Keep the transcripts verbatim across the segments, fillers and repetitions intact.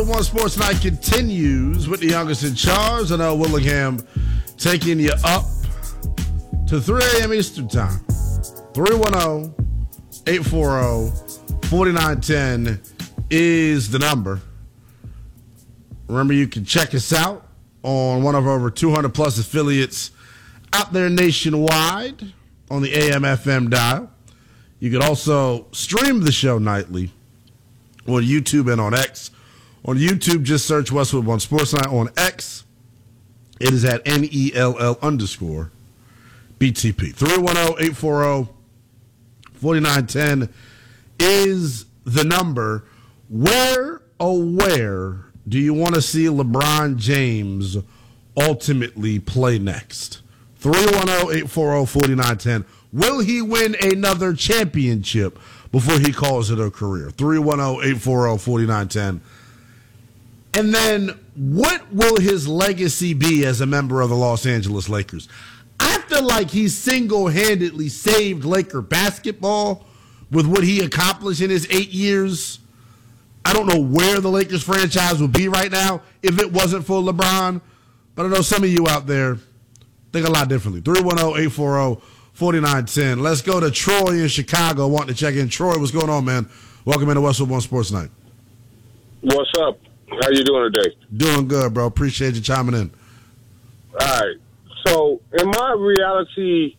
One Sports Night continues with the youngest in charge. I know Willingham taking you up to three a.m. Eastern Time. three one zero, eight four zero, four nine one zero is the number. Remember, you can check us out on one of our over two hundred plus affiliates out there nationwide on the A M F M dial. You can also stream the show nightly on YouTube and on X. On YouTube, just search Westwood One Sports Night. On X, it is at N E L L underscore B T P. three one zero, eight four zero, four nine one zero is the number. Where, oh where, do you want to see LeBron James ultimately play next? three one zero, eight four zero, four nine one zero. Will he win another championship before he calls it a career? three one zero, eight four zero, four nine one zero. And then what will his legacy be as a member of the Los Angeles Lakers? I feel like he single-handedly saved Laker basketball with what he accomplished in his eight years. I don't know where the Lakers franchise would be right now if it wasn't for LeBron. But I know some of you out there think a lot differently. three one zero, eight four zero, four nine one zero. Let's go to Troy in Chicago wanting to check in. Troy, what's going on, man? Welcome into Westwood One Sports Night. What's up? How you doing today? Doing good, bro. Appreciate you chiming in. All right. So, in my reality,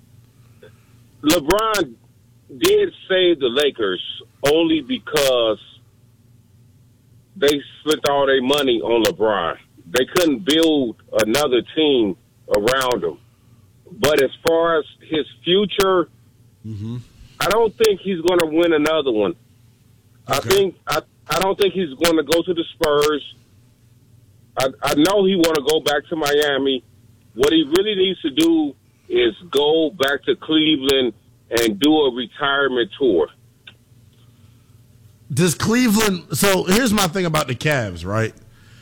LeBron did save the Lakers only because they spent all their money on LeBron. They couldn't build another team around him. But as far as his future, mm-hmm. I don't think he's going to win another one. Okay. I think I. I don't think he's going to go to the Spurs. I, I know he want to go back to Miami. What he really needs to do is go back to Cleveland and do a retirement tour. Does Cleveland... So here's my thing about the Cavs, right?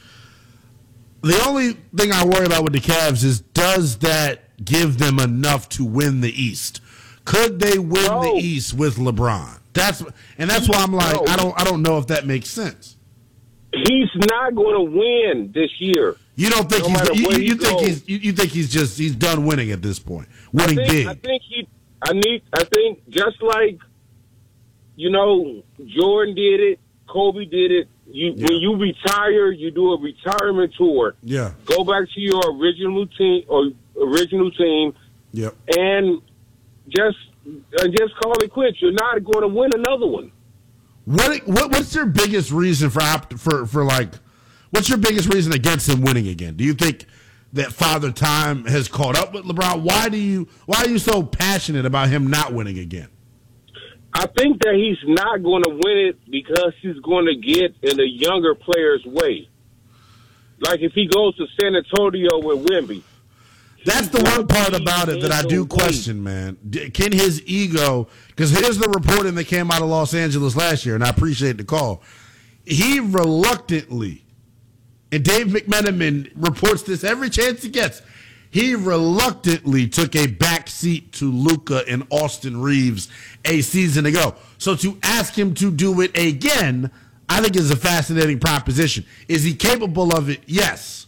The only thing I worry about with the Cavs is, does that give them enough to win the East? Could they win no. the East with LeBron? That's and that's why I'm like, no. I don't I don't know if that makes sense. He's not going to win this year. You don't think no he's you, you, you he think he's you, you think he's just he's done winning at this point, winning I think, big. I think he I need I think just like you know Jordan did it, Kobe did it. You yeah. when you retire, you do a retirement tour. Yeah, go back to your original team or original team. Yep, and just. And just call it quits. You're not going to win another one. What, what what's your biggest reason for for for like? What's your biggest reason against him winning again? Do you think that Father Time has caught up with LeBron? Why do you why are you so passionate about him not winning again? I think that he's not going to win it because he's going to get in a younger player's way. Like if he goes to San Antonio with Wemby. That's the one part about it that I do question, man. Can his ego, because here's the reporting that came out of Los Angeles last year, and I appreciate the call. He reluctantly, and Dave McMenamin reports this every chance he gets, he reluctantly took a back seat to Luka and Austin Reeves a season ago. So to ask him to do it again, I think is a fascinating proposition. Is he capable of it? Yes.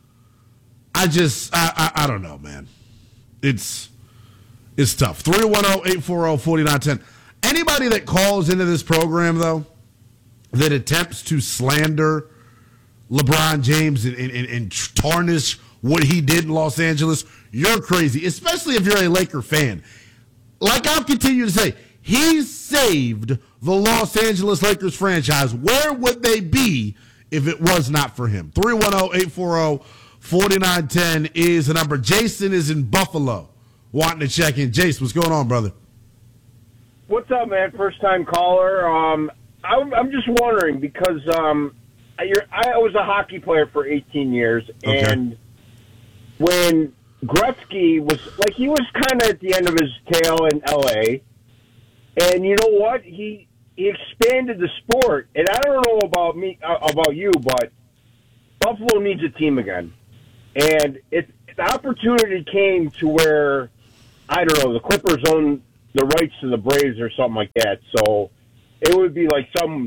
I just, I, I I don't know, man. It's it's tough. three one zero, eight four zero, four nine one zero. Anybody that calls into this program, though, that attempts to slander LeBron James and, and, and tarnish what he did in Los Angeles, you're crazy, especially if you're a Laker fan. Like I'll continue to say, he saved the Los Angeles Lakers franchise. Where would they be if it was not for him? three one zero, eight four zero, four nine one zero is the number. Jason is in Buffalo wanting to check in. Jason, what's going on, brother? What's up, man? First-time caller. Um, I'm, I'm just wondering because um, you're, I was a hockey player for eighteen years, okay. and when Gretzky was, like, he was kind of at the end of his tail in L A, and you know what? He he expanded the sport, and I don't know about me uh, about you, but Buffalo needs a team again. And it, the opportunity came to where, I don't know, the Clippers own the rights to the Braves or something like that. So it would be like some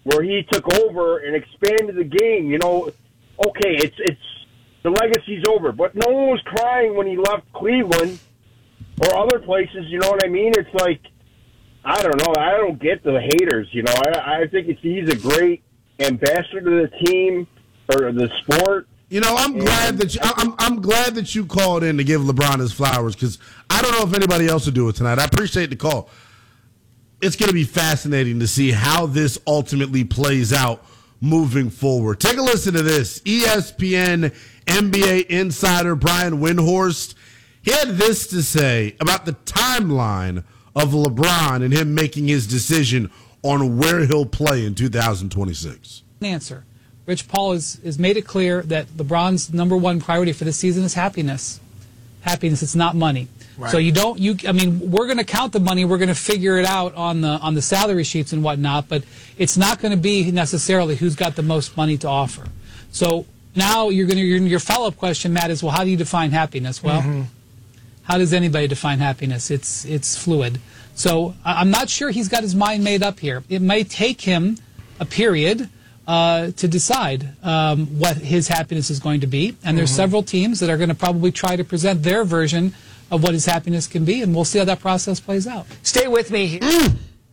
where he took over and expanded the game. You know, okay, it's it's the legacy's over, but no one was crying when he left Cleveland or other places. You know what I mean? It's like, I don't know. I don't get the haters. You know, I, I think it's, he's a great ambassador to the team or the sport. You know, I'm and, glad that you, I'm I'm glad that you called in to give LeBron his flowers, because I don't know if anybody else will do it tonight. I appreciate the call. It's going to be fascinating to see how this ultimately plays out moving forward. Take a listen to this. E S P N N B A insider Brian Windhorst, he had this to say about the timeline of LeBron and him making his decision on where he'll play in two thousand twenty-six. Answer. Rich Paul has, has made it clear that LeBron's number one priority for this season is happiness. Happiness, it's not money. Right. So you don't, you, I mean, we're going to count the money, we're going to figure it out on the on the salary sheets and whatnot, but it's not going to be necessarily who's got the most money to offer. So now you're going to, your, your follow-up question, Matt, is, well, how do you define happiness? Well, mm-hmm. how does anybody define happiness? It's it's fluid. So I'm not sure he's got his mind made up here. It may take him a period uh, to decide um, what his happiness is going to be. And there's mm-hmm. several teams that are going to probably try to present their version of what his happiness can be, and we'll see how that process plays out. Stay with me. Mm.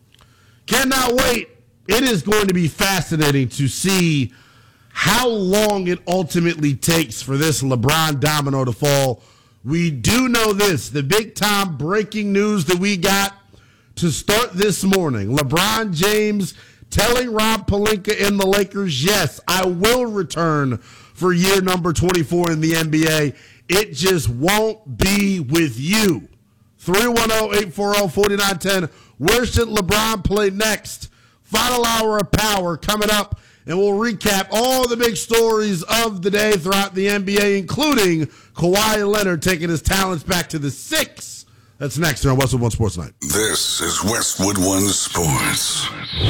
Cannot wait. It is going to be fascinating to see how long it ultimately takes for this LeBron domino to fall. We do know this, the big-time breaking news that we got to start this morning. LeBron James telling Rob Pelinka and the Lakers, yes, I will return for year number twenty-four in the N B A. It just won't be with you. three one zero, eight four zero, four nine one zero. Where should LeBron play next? Final hour of power coming up, and we'll recap all the big stories of the day throughout the N B A, including Kawhi Leonard taking his talents back to the six. That's next here on Westwood One Sports Night. This is Westwood One Sports.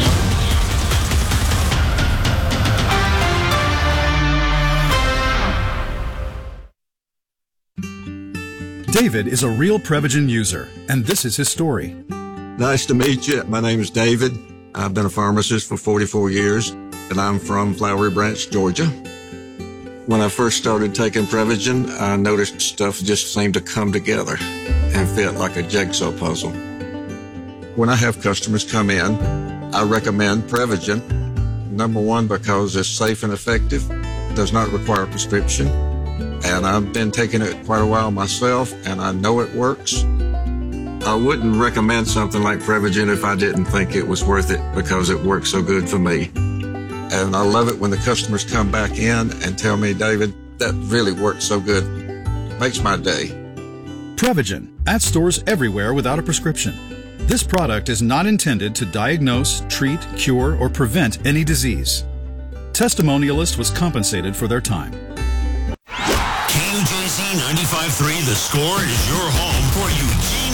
David is a real Prevagen user, and this is his story. Nice to meet you. My name is David. I've been a pharmacist for forty-four years, and I'm from Flowery Branch, Georgia. When I first started taking Prevagen, I noticed stuff just seemed to come together and fit like a jigsaw puzzle. When I have customers come in, I recommend Prevagen. Number one, because it's safe and effective, does not require a prescription, and I've been taking it quite a while myself, and I know it works. I wouldn't recommend something like Prevagen if I didn't think it was worth it, because it works so good for me. And I love it when the customers come back in and tell me, David, that really works so good. Makes my day. Prevagen, at stores everywhere without a prescription. This product is not intended to diagnose, treat, cure, or prevent any disease. Testimonialist was compensated for their time. K U J C ninety-five point three, The Score is your home for Eugene